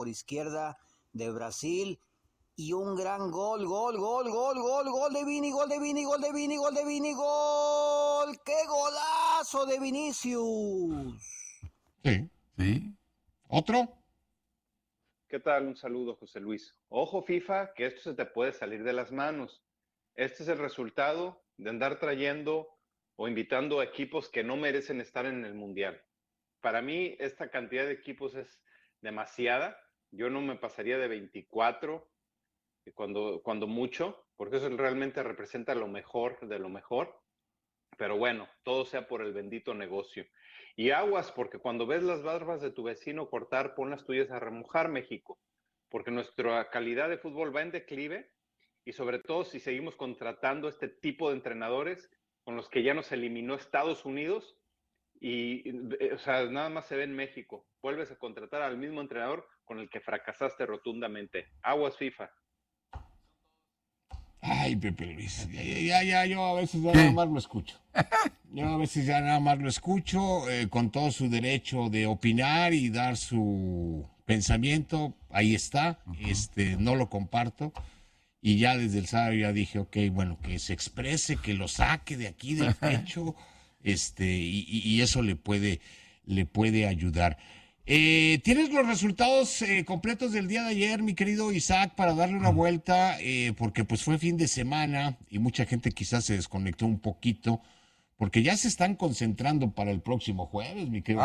por izquierda de Brasil. Y un gran gol de Vini, gol. ¡Qué golazo de Vinicius! Sí. ¿Otro? ¿Qué tal? Un saludo, José Luis. Ojo, FIFA, que esto se te puede salir de las manos. Este es el resultado de andar trayendo o invitando a equipos que no merecen estar en el Mundial. Para mí, esta cantidad de equipos es demasiada. Yo no me pasaría de 24 cuando mucho, porque eso realmente representa lo mejor de lo mejor. Pero bueno, todo sea por el bendito negocio. Y aguas, porque cuando ves las barbas de tu vecino cortar, pon las tuyas a remojar, México, porque nuestra calidad de fútbol va en declive, y sobre todo si seguimos contratando este tipo de entrenadores con los que ya nos eliminó Estados Unidos, o sea, nada más se ve en México. Vuelves a contratar al mismo entrenador con el que fracasaste rotundamente. Aguas, FIFA. Ay, Pepe Luis, ya, yo a veces ya nada más lo escucho. Con todo su derecho de opinar y dar su pensamiento, ahí está, no lo comparto. Y ya desde el sábado ya dije, ok, bueno, que se exprese, que lo saque de aquí del pecho, y eso le puede ayudar. ¿Tienes los resultados completos del día de ayer, mi querido Isaac, para darle una vuelta? Porque pues fue fin de semana y mucha gente quizás se desconectó un poquito, porque ya se están concentrando para el próximo jueves, mi querido.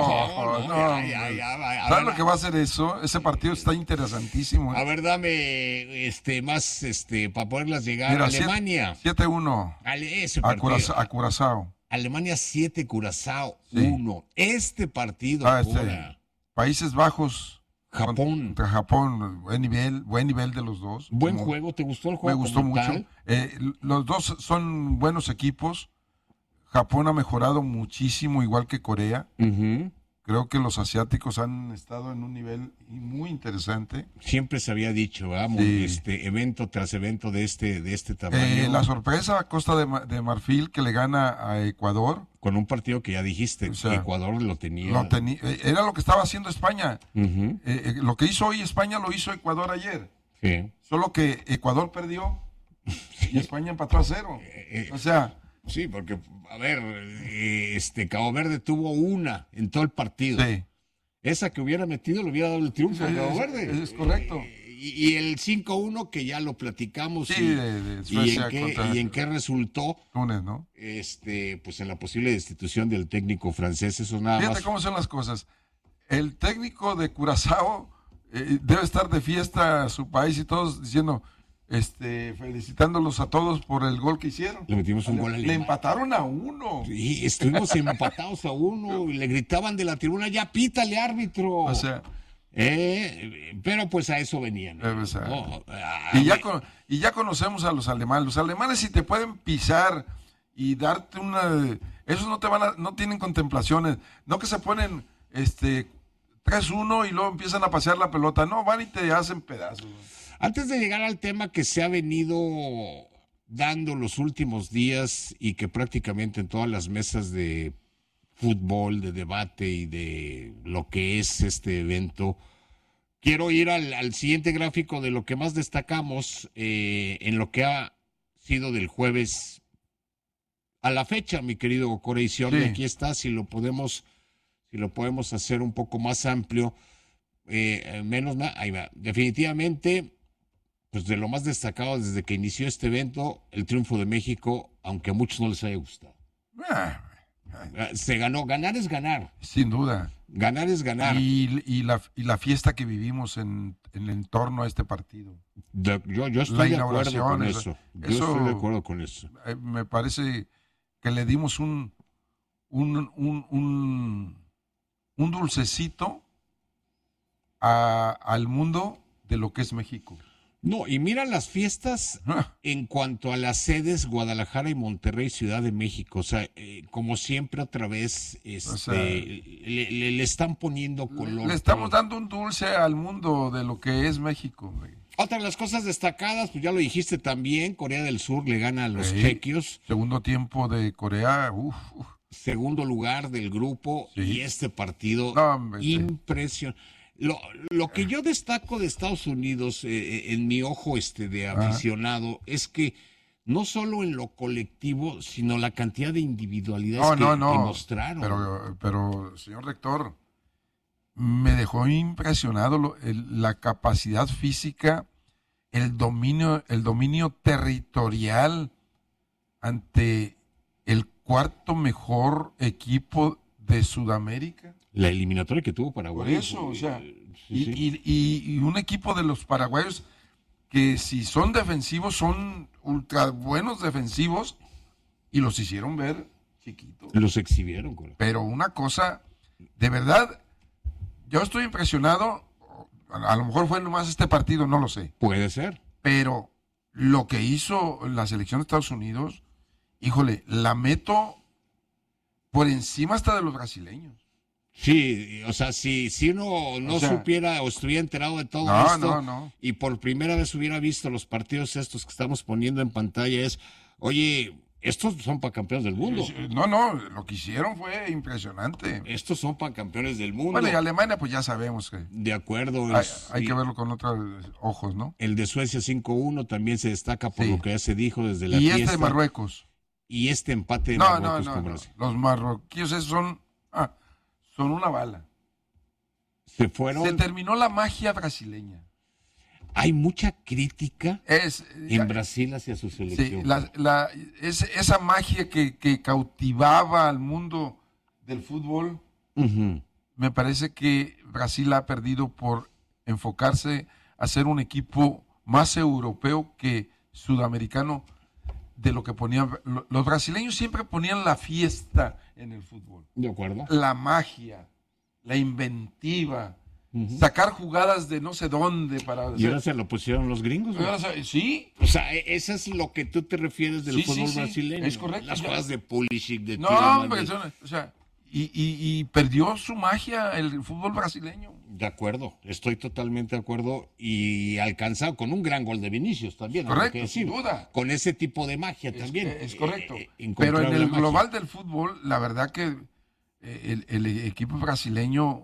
¿Sabes lo que va a hacer eso? Ese partido está interesantísimo. A ver, dame más para poderlas llegar. Mira, Alemania 7-1 a Curazao. Alemania 7, Curazao 1. Este partido, Países Bajos, Japón. Contra Japón, buen nivel de los dos. Buen juego, ¿te gustó el juego? Me gustó mucho. Los dos son buenos equipos. Japón ha mejorado muchísimo, igual que Corea. Creo que los asiáticos han estado en un nivel muy interesante. Siempre se había dicho, vamos, evento tras evento de este tamaño. La sorpresa, Costa de Marfil, que le gana a Ecuador. Con un partido que ya dijiste, Ecuador lo tenía. Era lo que estaba haciendo España. Lo que hizo hoy España lo hizo Ecuador ayer. Sí. Solo que Ecuador perdió y España empató a 0. Sí, porque, a ver, Cabo Verde tuvo una en todo el partido. Sí. Esa que hubiera metido le hubiera dado el triunfo a Cabo Verde. Es correcto. Y el 5-1 que ya lo platicamos. Sí, de Suecia y en qué resultó. Túnez, ¿no? Pues en la posible destitución del técnico francés, eso nada Fíjate más. Cómo son las cosas. El técnico de Curazao debe estar de fiesta a su país y todos diciendo... felicitándolos a todos por el gol que hicieron. Le metimos un gol. Le empataron a 1. Sí, estuvimos empatados a 1 y le gritaban de la tribuna, ya pítale, árbitro. Pero pues a eso venían. Y ya conocemos a los alemanes. Los alemanes si te pueden pisar y darte esos no tienen contemplaciones. No que se ponen 3-1 y luego empiezan a pasear la pelota. No, van y te hacen pedazos. Antes de llegar al tema que se ha venido dando los últimos días y que prácticamente en todas las mesas de fútbol, de debate y de lo que es este evento, quiero ir al siguiente gráfico de lo que más destacamos en lo que ha sido del jueves a la fecha, mi querido Coreición. Sí. Aquí está, si lo podemos hacer un poco más amplio, ahí va. Definitivamente, pues de lo más destacado desde que inició este evento, el triunfo de México, aunque a muchos no les haya gustado. Se ganó, ganar es ganar. Sin duda. Ganar es ganar. Y la fiesta que vivimos en torno a este partido. Yo estoy de acuerdo con eso. Estoy de acuerdo con eso. Me parece que le dimos un dulcecito al mundo de lo que es México. No, y mira las fiestas en cuanto a las sedes, Guadalajara y Monterrey, Ciudad de México. O sea, como siempre otra vez le están poniendo color. Le estamos dando un dulce al mundo de lo que es México. Otra de las cosas destacadas, pues ya lo dijiste también, Corea del Sur le gana a los chequios. Segundo tiempo de Corea, Segundo lugar del grupo y este partido impresionante. Lo que yo destaco de Estados Unidos, en mi ojo de aficionado, es que no solo en lo colectivo, sino la cantidad de individualidades que mostraron. Pero, señor rector, me dejó impresionado la capacidad física, el dominio territorial ante el cuarto mejor equipo de Sudamérica. La eliminatoria que tuvo Paraguay. Por eso, o sea, y un equipo de los paraguayos que si son defensivos, son ultra buenos defensivos y los hicieron ver chiquitos. Los exhibieron. Pero una cosa, de verdad, yo estoy impresionado, a lo mejor fue nomás este partido, no lo sé. Puede ser. Pero lo que hizo la selección de Estados Unidos, híjole, la meto por encima hasta de los brasileños. Sí, o sea, si uno no supiera o estuviera enterado de todo esto y por primera vez hubiera visto los partidos estos que estamos poniendo en pantalla, oye, estos son para campeones del mundo. No, lo que hicieron fue impresionante. Estos son para campeones del mundo. Bueno, y Alemania pues ya sabemos que... De acuerdo. Hay que verlo con otros ojos, ¿no? El de Suecia 5-1 también se destaca por lo que ya se dijo desde la fiesta. Y este de Marruecos. Y este empate de Marruecos con Brasil. Los marroquíes esos son una bala. Se terminó la magia brasileña. Hay mucha crítica en Brasil hacia su selección. Sí, esa magia que cautivaba al mundo del fútbol, me parece que Brasil ha perdido por enfocarse a ser un equipo más europeo que sudamericano de lo que ponían. Los brasileños siempre ponían la fiesta en el fútbol. De acuerdo. La magia, la inventiva, sacar jugadas de no sé dónde para... Y ahora se lo pusieron los gringos, ¿no? Sí. O sea, eso es lo que tú te refieres del fútbol brasileño. Es correcto. Las jugadas de Pulisic, de No, hombre, o sea, y perdió su magia el fútbol brasileño. De acuerdo, estoy totalmente de acuerdo y alcanzado con un gran gol de Vinicius también. Correcto, sin duda. Con ese tipo de magia también. Es correcto. Pero en el global del fútbol, la verdad que el equipo brasileño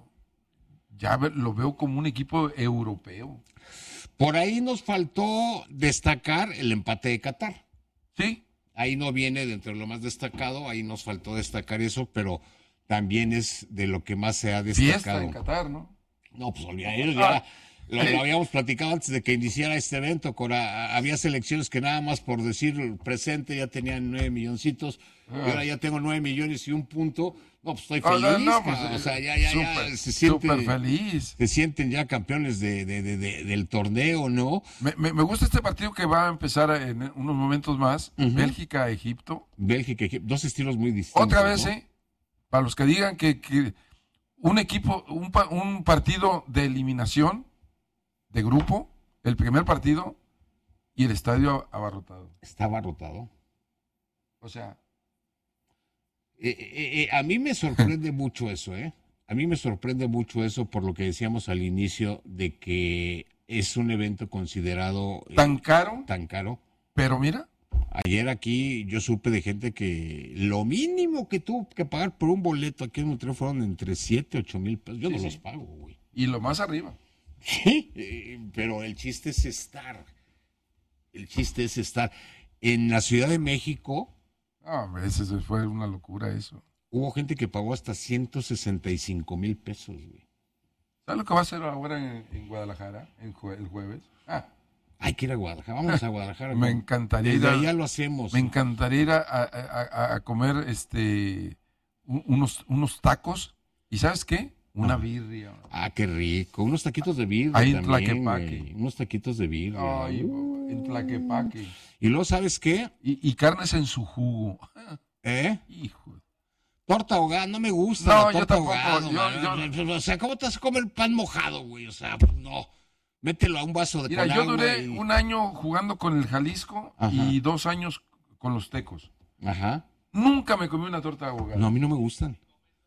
ya lo veo como un equipo europeo. Por ahí nos faltó destacar el empate de Qatar. Sí. Ahí no viene dentro de lo más destacado, ahí nos faltó destacar eso, pero también es de lo que más se ha destacado. Fiesta en Qatar, ¿no? No, pues ya lo habíamos platicado antes de que iniciara este evento. Había selecciones que nada más por decir presente ya tenían 9 milloncitos. Y ahora ya tengo 9 millones y un punto. No, pues estoy feliz. O sea, ya se sienten feliz. Se sienten ya campeones del torneo, ¿no? Me gusta este partido que va a empezar en unos momentos más. Bélgica-Egipto. Bélgica-Egipto. Dos estilos muy distintos. Otra vez, ¿no? Para los que digan que un equipo, un partido de eliminación de grupo, el primer partido y el estadio abarrotado. Está abarrotado. O sea, a mí me sorprende mucho eso, A mí me sorprende mucho eso por lo que decíamos al inicio de que es un evento considerado tan caro. Tan caro. Pero mira. Ayer aquí yo supe de gente que lo mínimo que tuvo que pagar por un boleto aquí en Monterrey fueron entre 7, 8 mil pesos. Yo no los pago, güey. Y lo más arriba. Sí, pero el chiste es estar. El chiste es estar. En la Ciudad de México. Eso fue una locura eso. Hubo gente que pagó hasta 165 mil pesos, güey. ¿Sabes lo que va a hacer ahora en Guadalajara el jueves? Hay que ir a Guadalajara, vamos a Guadalajara. Me encantaría ir allá lo hacemos. Me encantaría ir a comer unos tacos. ¿Y sabes qué? Una birria. Qué rico. Unos taquitos de birria. Ahí en Tlaquepaque. Unos taquitos de birria. Ay, en Tlaquepaque. Y luego, ¿sabes qué? Y carnes en su jugo. Hijo. Torta ahogada, no me gusta. No, yo tampoco. O sea, ¿cómo te vas a comer pan mojado, güey? O sea, pues no. Mételo a un vaso de Mira, yo duré un año jugando con el Jalisco. Ajá. Y 2 años con los Tecos. Ajá. Nunca me comí una torta ahogada. No, a mí no me gustan.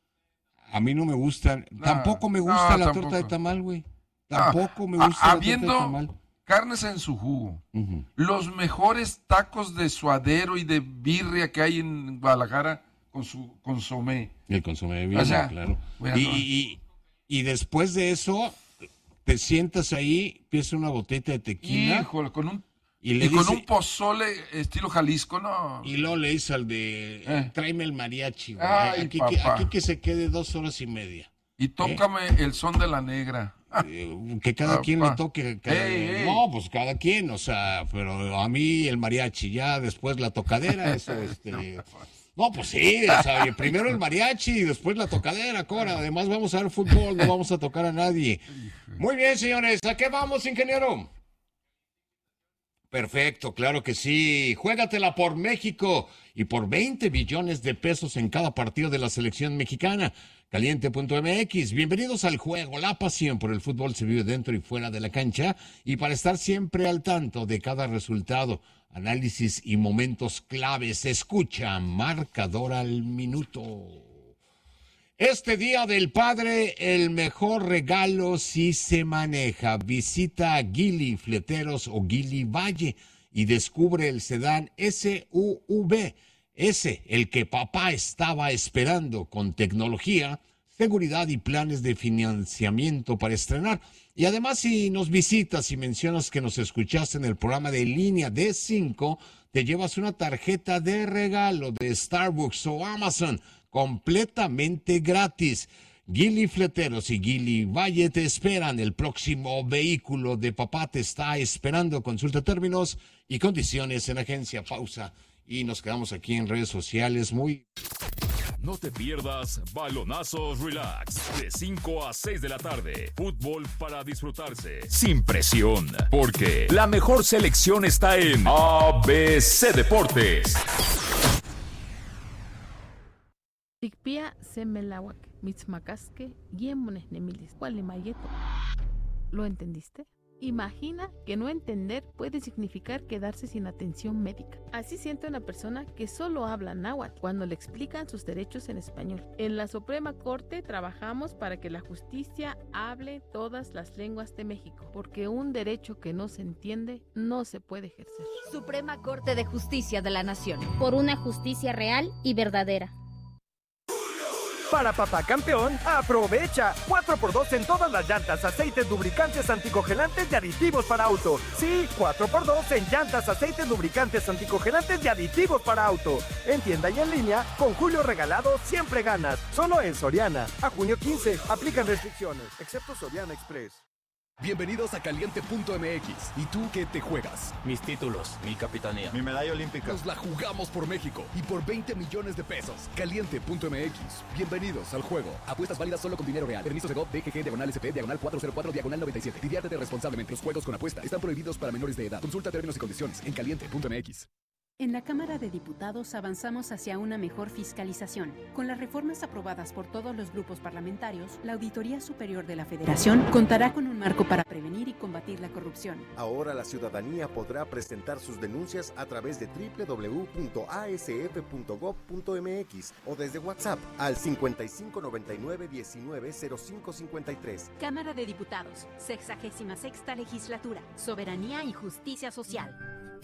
Tampoco me gusta la torta de tamal, güey. Tampoco me gusta la torta de tamal. Carnes en su jugo. Los mejores tacos de suadero y de birria que hay en Guadalajara con su consomé. El consomé de birria, claro. Y después de eso, te sientas ahí, pides una botella de tequila. Híjole, con dice, un pozole estilo Jalisco, ¿no? Y luego le dice al de, tráeme el mariachi, güey. Ay, Aquí que se quede 2 horas y media. Y tócame el son de la negra. Que cada quien le toque. No, pues cada quien, o sea, pero a mí el mariachi, ya después la tocadera, eso, No, pues sí, o sea, primero el mariachi y después la tocadera, Cora. Además vamos a ver fútbol, no vamos a tocar a nadie. Muy bien, señores, ¿a qué vamos, ingeniero? Perfecto, claro que sí. Juégatela por México y por 20 billones de pesos en cada partido de la selección mexicana. Caliente.mx. Bienvenidos al juego. La pasión por el fútbol se vive dentro y fuera de la cancha. Y para estar siempre al tanto de cada resultado, análisis y momentos claves, escucha Marcador al Minuto. Este Día del Padre, el mejor regalo sí se maneja. Visita a Geely Fleteros o Geely Valle y descubre el sedán SUV. El que papá estaba esperando, con tecnología, seguridad y planes de financiamiento para estrenar. Y además, si nos visitas y mencionas que nos escuchaste en el programa de Línea D5, te llevas una tarjeta de regalo de Starbucks o Amazon, completamente gratis. Geely Fleteros y Geely Valle te esperan. El próximo vehículo de papá te está esperando. Consulta términos y condiciones en agencia. Pausa. Y nos quedamos aquí en redes sociales No te pierdas Balonazos Relax, de 5 a 6 de la tarde. Fútbol para disfrutarse, sin presión, porque la mejor selección está en ABC Deportes. Tikpia semelawak, mitzmacasque, guiemones nemilis, mayeto. ¿Lo entendiste? Imagina que no entender puede significar quedarse sin atención médica. Así siente una persona que solo habla náhuatl cuando le explican sus derechos en español. En la Suprema Corte trabajamos para que la justicia hable todas las lenguas de México, porque un derecho que no se entiende no se puede ejercer. Suprema Corte de Justicia de la Nación. Por una justicia real y verdadera. Para papá campeón, aprovecha 4x2 en todas las llantas, aceites, lubricantes, anticongelantes y aditivos para auto. Sí, 4x2 en llantas, aceites, lubricantes, anticongelantes y aditivos para auto. En tienda y en línea, con Julio Regalado siempre ganas. Solo en Soriana. A junio 15, aplican restricciones, excepto Soriana Express. Bienvenidos a Caliente.mx. ¿Y tú qué te juegas? Mis títulos, mi capitanía, mi medalla olímpica. Nos la jugamos por México y por 20 millones de pesos. Caliente.mx. Bienvenidos al juego. Apuestas válidas solo con dinero real. Permisos de GOV, DGG, /SP, /404, /97. Diviértete responsablemente. Los juegos con apuesta están prohibidos para menores de edad. Consulta términos y condiciones en Caliente.mx. En la Cámara de Diputados avanzamos hacia una mejor fiscalización. Con las reformas aprobadas por todos los grupos parlamentarios, la Auditoría Superior de la Federación contará con un marco para prevenir y combatir la corrupción. Ahora la ciudadanía podrá presentar sus denuncias a través de www.asf.gov.mx o desde WhatsApp al 5599-190553. Cámara de Diputados, 66ª Legislatura, Soberanía y Justicia Social.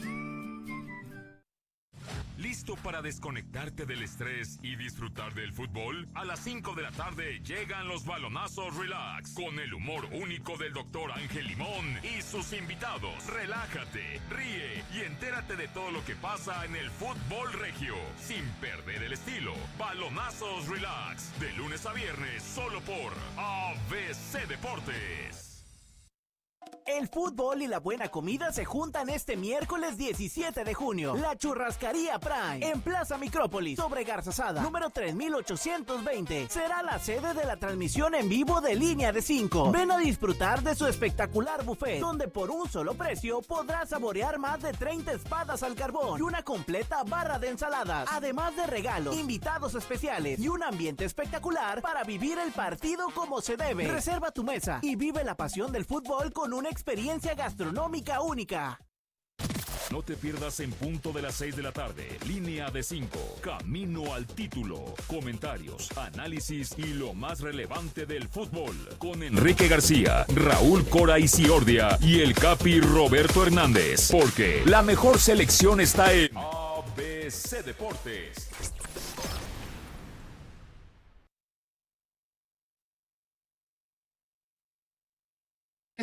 ¿Listo para desconectarte del estrés y disfrutar del fútbol? A las 5 de la tarde llegan los Balonazos Relax, con el humor único del Dr. Ángel Limón y sus invitados. Relájate, ríe y entérate de todo lo que pasa en el fútbol regio, sin perder el estilo. Balonazos Relax, de lunes a viernes, solo por ABC Deportes. El fútbol y la buena comida se juntan este miércoles 17 de junio. La Churrascaría Prime, en Plaza Micrópolis, sobre Garzazada, número 3820. Será la sede de la transmisión en vivo de Línea de 5. Ven a disfrutar de su espectacular buffet, donde por un solo precio podrás saborear más de 30 espadas al carbón y una completa barra de ensaladas. Además de regalos, invitados especiales y un ambiente espectacular para vivir el partido como se debe. Reserva tu mesa y vive la pasión del fútbol con una experiencia gastronómica única. No te pierdas en punto de las 6 de la tarde. Línea de 5. Camino al título. Comentarios, análisis y lo más relevante del fútbol. Con Enrique García, Raúl Cora Isiordia y el Capi Roberto Hernández. Porque la mejor selección está en ABC Deportes.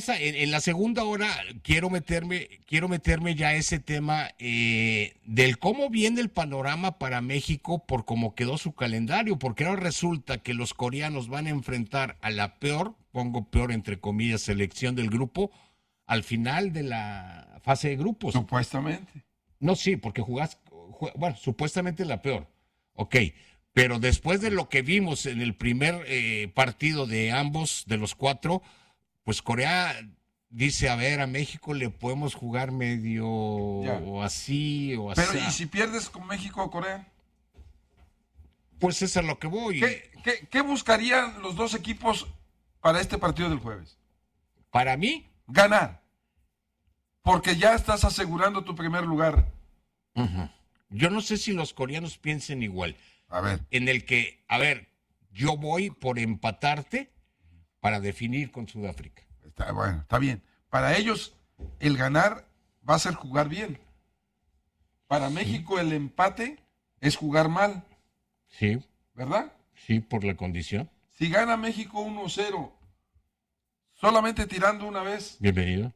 En la segunda hora quiero meterme ya a ese tema del cómo viene el panorama para México por cómo quedó su calendario, porque ahora resulta que los coreanos van a enfrentar a la peor, pongo peor entre comillas, selección del grupo al final de la fase de grupos. Supuestamente. No, sí, porque bueno, supuestamente la peor. Ok, pero después de lo que vimos en el primer partido de ambos, de los 4, pues Corea dice, a ver, a México le podemos jugar medio o así o así. Pero, ¿y si pierdes con México o Corea? Pues es a lo que voy. ¿Qué buscarían los dos equipos para este partido del jueves? Para mí, ganar. Porque ya estás asegurando tu primer lugar. Uh-huh. Yo no sé si los coreanos piensen igual. A ver. En el que, a ver, yo voy por empatarte para definir con Sudáfrica. Está bien. Para ellos, el ganar va a ser jugar bien. Para México, el empate es jugar mal. Sí. ¿Verdad? Sí, por la condición. Si gana México 1-0, solamente tirando una vez. Bienvenido.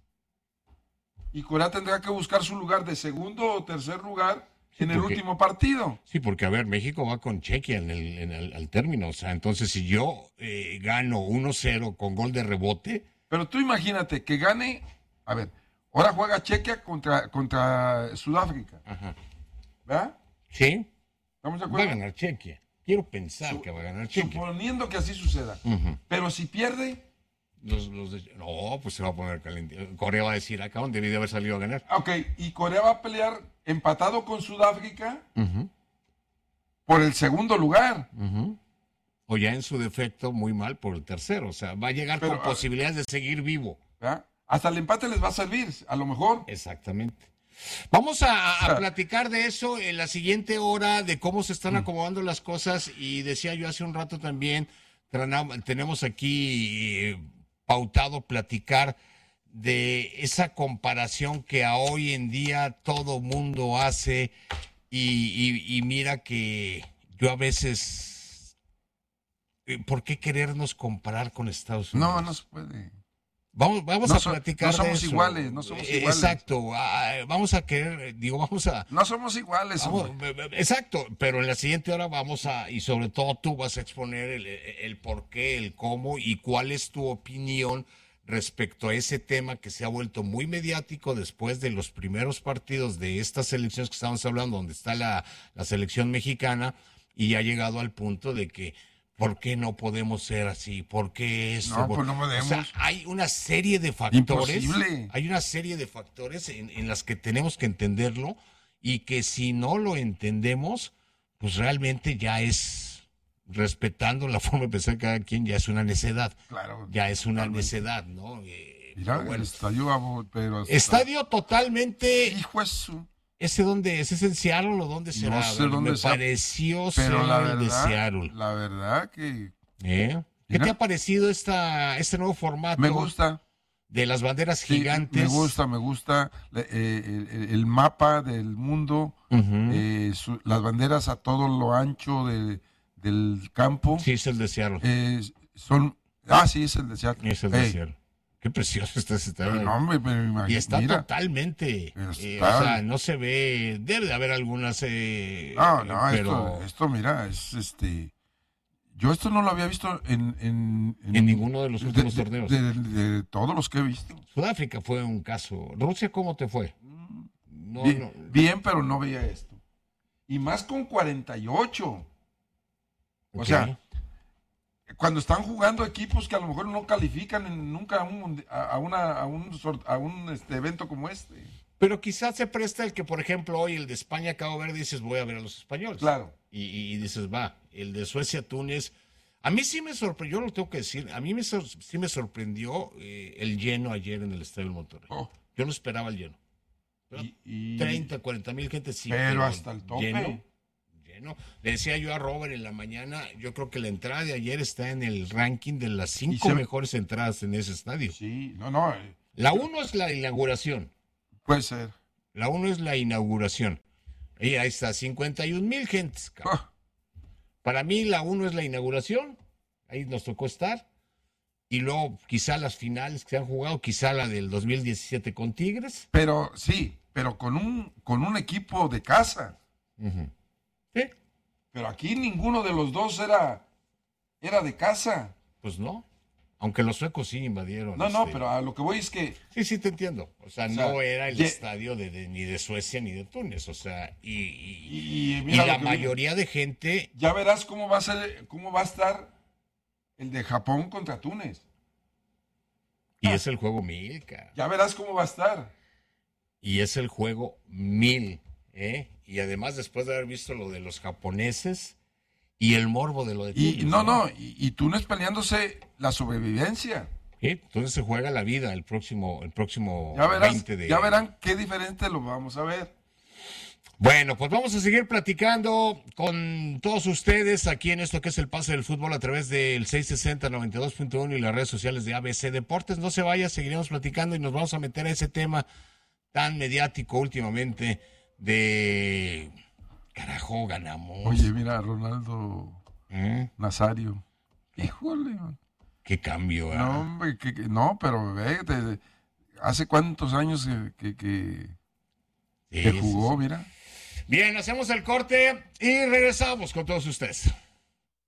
Y Corea tendrá que buscar su lugar de segundo o tercer lugar en el último partido. Sí, porque, a ver, México va con Chequia al término. O sea, entonces, si yo gano 1-0 con gol de rebote. Pero tú imagínate que gane. A ver, ahora juega Chequia contra Sudáfrica. Ajá. ¿Verdad? Sí. ¿Estamos de acuerdo? Va a ganar Chequia. Quiero pensar que va a ganar Chequia. Suponiendo que así suceda. Uh-huh. Pero si pierde. No, pues se va a poner caliente. Corea va a decir, acá donde debí de haber salido a ganar. Ok, y Corea va a pelear empatado con Sudáfrica uh-huh. por el segundo lugar. Uh-huh. O ya en su defecto, muy mal por el tercero. O sea, va a llegar con posibilidades de seguir vivo. ¿Verdad? Hasta el empate les va a servir, a lo mejor. Exactamente. Vamos a platicar de eso en la siguiente hora, de cómo se están acomodando las cosas. Y decía yo hace un rato también, tenemos aquí pautado platicar de esa comparación que a hoy en día todo mundo hace y mira que yo a veces, ¿por qué querernos comparar con Estados Unidos? No se puede. Vamos a platicar de eso. No somos iguales. Exacto, vamos a querer, no somos iguales. Exacto, pero en la siguiente hora y sobre todo tú vas a exponer el por qué, el cómo y cuál es tu opinión respecto a ese tema que se ha vuelto muy mediático después de los primeros partidos de estas elecciones que estamos hablando, donde está la selección mexicana, y ha llegado al punto de que ¿por qué no podemos ser así? ¿Por qué esto? No, pues no podemos. O sea, hay una serie de factores. Imposible. Hay una serie de factores en las que tenemos que entenderlo y que si no lo entendemos, pues realmente ya es, respetando la forma de pensar de cada quien, ya es una necedad. Claro. Ya es una necedad, ¿no? Mira, bueno, el estadio, pero estadio totalmente. Hijo eso. ¿Ese dónde es? ¿Es en Seattle o dónde será? No sé dónde sea. Me pareció ser de Seattle. La verdad que... ¿Qué te ha parecido este nuevo formato? Me gusta. De las banderas gigantes. Me gusta el mapa del mundo, uh-huh. Las banderas a todo lo ancho del campo. Sí, es el de Seattle. Sí, es el de Seattle. Es el de Seattle. Qué precioso está ese estadio. No, me imagino. Y está totalmente. O sea, no se ve. Debe de haber algunas. Pero esto, mira, es Yo esto no lo había visto en ninguno de los últimos torneos. De todos los que he visto. Sudáfrica fue un caso. ¿Rusia cómo te fue? Bien, pero no veía esto. Y más con 48. O sea, cuando están jugando equipos que a lo mejor no califican nunca a un evento como este. Pero quizás se presta el que, por ejemplo, hoy el de España, Cabo Verde, dices, voy a ver a los españoles. Claro. Y dices, va, el de Suecia, Túnez. A mí sí me sorprendió, yo lo tengo que decir, a mí sí me sorprendió el lleno ayer en el Estadio del Monterrey. Yo no esperaba el lleno. 30, 40 mil gente sí. Pero hasta el tope. Lleno. Le decía yo a Robert en la mañana, yo creo que la entrada de ayer está en el ranking de las 5 mejores entradas en ese estadio. Sí, La 1 es la inauguración. Puede ser. La 1 es la inauguración. Y ahí está, 51,000 gentes. Para mí la 1 es la inauguración. Ahí nos tocó estar. y luego quizá las finales que se han jugado, quizá la del 2017 con Tigres. Pero sí, pero con un equipo de casa. Sí. Pero aquí ninguno de los dos era de casa. Pues no. Aunque los suecos sí invadieron. No, pero a lo que voy es que... Sí, te entiendo. O sea, no era el estadio ni de Suecia ni de Túnez. O sea, y la mayoría de gente... Ya verás cómo va a estar el de Japón contra Túnez. Y es el juego 1000, cara. Ya verás cómo va a estar. Y es el juego 1000, ¿eh? Y además, después de haber visto lo de los japoneses... Y el morbo de lo de Túnez. Y Túnez peleándose la sobrevivencia. Sí, entonces se juega la vida el próximo ya verás, 20 de... Ya verán qué diferente lo vamos a ver. Bueno, pues vamos a seguir platicando con todos ustedes aquí en esto que es el Pase del Fútbol a través del 660-92.1 y las redes sociales de ABC Deportes. No se vaya, seguiremos platicando y nos vamos a meter a ese tema tan mediático últimamente de... Carajo, ganamos. Oye, mira, Ronaldo Nazario. Híjole. Qué cambio. No, hombre, no, pero hace cuántos años que jugó, mira. Bien, hacemos el corte y regresamos con todos ustedes.